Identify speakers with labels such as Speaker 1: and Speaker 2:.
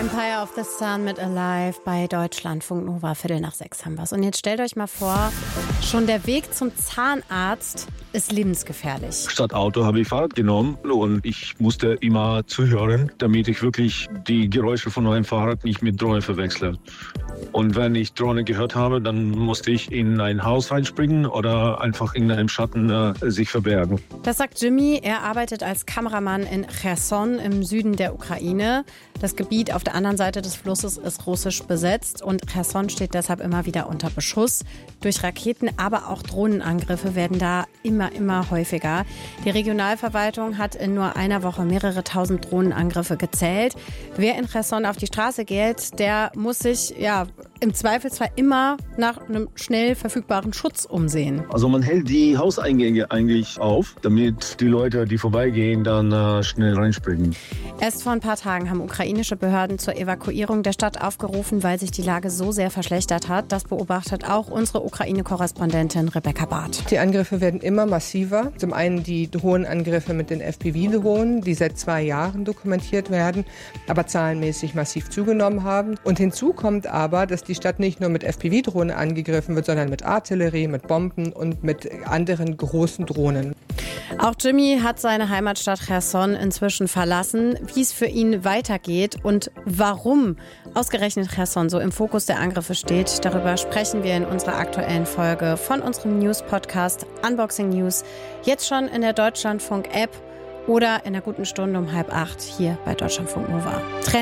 Speaker 1: Empire of the Sun mit Alive bei Deutschlandfunk Nova, 5:45 haben wir es. Und jetzt stellt euch mal vor, schon der Weg zum Zahnarzt ist lebensgefährlich.
Speaker 2: Statt Auto habe ich Fahrrad genommen und ich musste immer zuhören, damit ich wirklich die Geräusche von meinem Fahrrad nicht mit Drohne verwechsle. Und wenn ich Drohne gehört habe, dann musste ich in ein Haus reinspringen oder einfach in einem Schatten sich verbergen.
Speaker 1: Das sagt Jimmy. Er arbeitet als Kameramann in Cherson im Süden der Ukraine. Das Gebiet auf der anderen Seite des Flusses ist russisch besetzt und Cherson steht deshalb immer wieder unter Beschuss. Durch Raketen, aber auch Drohnenangriffe werden da immer häufiger. Die Regionalverwaltung hat in nur einer Woche mehrere tausend Drohnenangriffe gezählt. Wer in Cherson auf die Straße geht, der muss sich im Zweifelsfall immer nach einem schnell verfügbaren Schutz umsehen.
Speaker 2: Also man hält die Hauseingänge eigentlich auf, damit die Leute, die vorbeigehen, dann schnell reinspringen.
Speaker 1: Erst vor ein paar Tagen haben ukrainische Behörden zur Evakuierung der Stadt aufgerufen, weil sich die Lage so sehr verschlechtert hat. Das beobachtet auch unsere Ukraine-Korrespondentin Rebecca Barth.
Speaker 3: Die Angriffe werden immer massiver. Zum einen die Drohnenangriffe mit den FPV-Drohnen, die seit 2 Jahren dokumentiert werden, aber zahlenmäßig massiv zugenommen haben. Und hinzu kommt aber, dass die Stadt nicht nur mit FPV-Drohnen angegriffen wird, sondern mit Artillerie, mit Bomben und mit anderen großen Drohnen.
Speaker 1: Auch Jimmy hat seine Heimatstadt Cherson inzwischen verlassen. Wie es für ihn weitergeht und warum ausgerechnet Cherson so im Fokus der Angriffe steht, darüber sprechen wir in unserer aktuellen Folge von unserem News-Podcast Unboxing News. Jetzt schon in der Deutschlandfunk-App oder in der guten Stunde um 7:30 hier bei Deutschlandfunk Nova.